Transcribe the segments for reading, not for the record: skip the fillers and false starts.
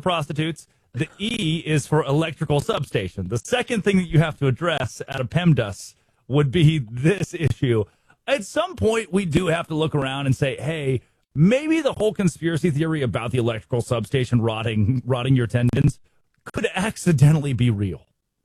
prostitutes. The E is for electrical substation. The second thing that you have to address at a PEMDAS would be this issue. At some point, we do have to look around and say, hey, maybe the whole conspiracy theory about the electrical substation rotting your tendons could accidentally be real.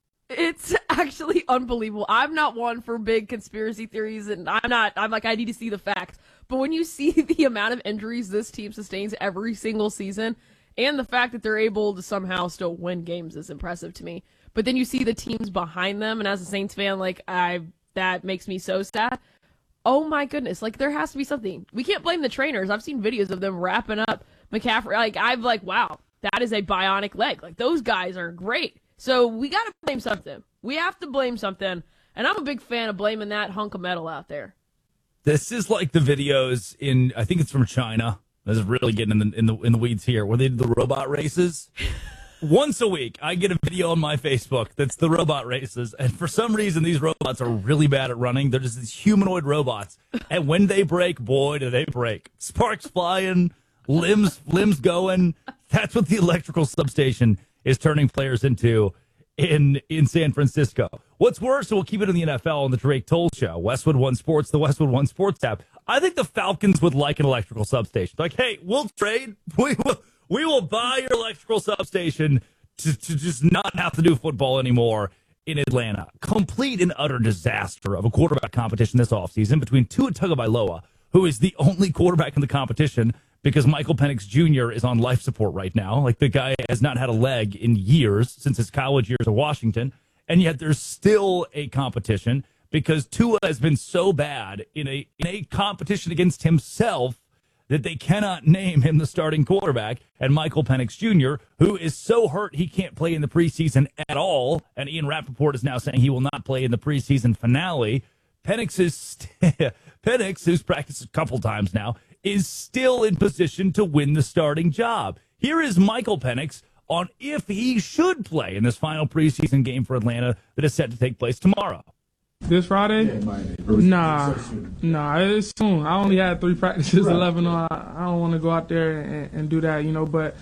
It's actually unbelievable. I'm not one for big conspiracy theories, and I'm like, I need to see the facts. But when you see the amount of injuries this team sustains every single season, and the fact that they're able to somehow still win games is impressive to me. But then you see the teams behind them, and as a Saints fan, that makes me so sad. Oh my goodness, there has to be something. We can't blame the trainers. I've seen videos of them wrapping up McCaffrey. Wow, that is a bionic leg. Those guys are great. So we got to blame something. We have to blame something. And I'm a big fan of blaming that hunk of metal out there. This is like the videos I think it's from China. This is really getting in the weeds here, where they did the robot races. Once a week, I get a video on my Facebook that's the robot races. And for some reason, these robots are really bad at running. They're just these humanoid robots. And when they break, boy, do they break. Sparks flying, limbs going. That's what the electrical substation is turning players into in San Francisco. What's worse, and we'll keep it in the NFL on the Drake Toll Show, Westwood One Sports, the Westwood One Sports app. I think the Falcons would like an electrical substation. Hey, we'll trade. We will buy your electrical substation to just not have to do football anymore in Atlanta. Complete and utter disaster of a quarterback competition this offseason between Tua Tagovailoa, who is the only quarterback in the competition because Michael Penix Jr. is on life support right now. The guy has not had a leg in years since his college years at Washington, and yet there's still a competition because Tua has been so bad in a competition against himself that they cannot name him the starting quarterback. And Michael Penix Jr., who is so hurt he can't play in the preseason at all, and Ian Rappaport is now saying he will not play in the preseason finale. Penix, who's practiced a couple times now, is still in position to win the starting job. Here is Michael Penix on if he should play in this final preseason game for Atlanta that is set to take place tomorrow. This Friday? Nah, it's soon. I only had 3 practices, 11 on. I don't want to go out there and do that, but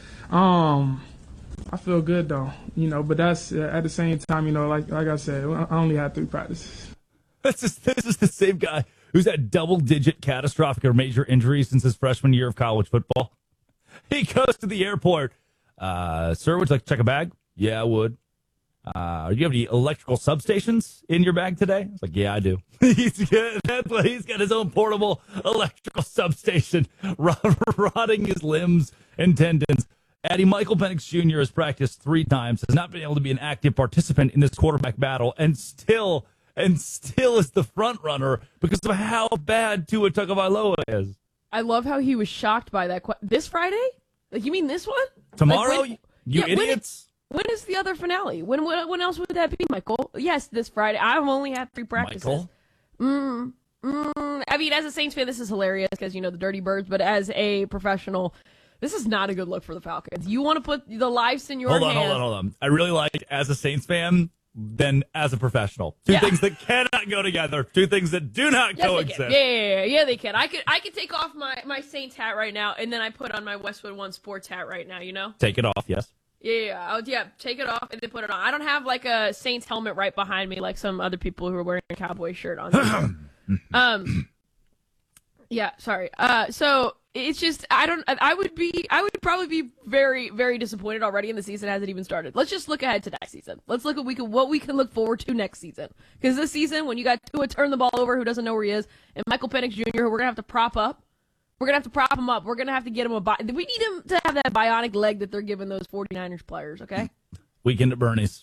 I feel good though, but that's at the same time, like I said, I only had 3 practices. This is the same guy who's had double-digit catastrophic or major injuries since his freshman year of college football. He goes to the airport. Sir, would you like to check a bag? Yeah, I would. Do you have any electrical substations in your bag today? It's yeah, I do. He's got his own portable electrical substation, rotting his limbs and tendons. Addie, Michael Penix Jr. has practiced 3 times, has not been able to be an active participant in this quarterback battle, and still is the front runner because of how bad Tua Tagovailoa is. I love how he was shocked by that. This Friday? You mean this one? Tomorrow? You idiots? When is the other finale? When else would that be, Michael? Yes, this Friday. I've only had 3 practices. Michael? I mean, as a Saints fan, this is hilarious because, the Dirty Birds, but as a professional, this is not a good look for the Falcons. You want to put the lives in your hands. Hold on. I really like, as a Saints fan, than as a professional. Two things that cannot go together. 2 things that do not coexist. Yeah, they can. I could take off my Saints hat right now, and then I put on my Westwood One Sports hat right now, Take it off, yes. Yeah, take it off and then put it on. I don't have a Saints helmet right behind me like some other people who are wearing a Cowboy shirt on. Yeah, sorry. So it's just I would probably be very, very disappointed already, and the season hasn't even started. Let's just look ahead to next season. Let's look at what we can look forward to next season. Because this season, when you got Tua turn the ball over, who doesn't know where he is, and Michael Penix Jr., who we're gonna have to prop up. We're going to have to prop him up. We're going to have to get him we need him to have that bionic leg that they're giving those 49ers players, okay? Weekend at Bernie's.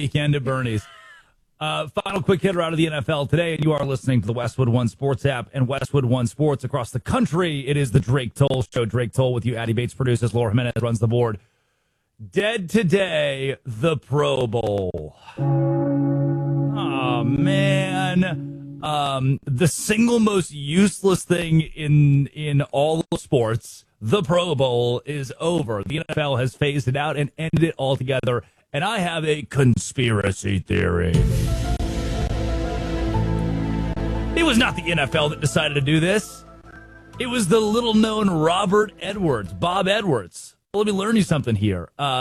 Final quick hitter out of the NFL today, and you are listening to the Westwood One Sports app and Westwood One Sports across the country. It is the Drake Toll Show. Drake Toll with you. Addie Bates produces. Laura Jimenez runs the board. Dead today, the Pro Bowl. Oh, man. The single most useless thing in all of sports, the Pro Bowl, is over. The NFL has phased it out and ended it altogether. And I have a conspiracy theory. It was not the NFL that decided to do this. It was the little-known Bob Edwards. Well, let me learn you something here.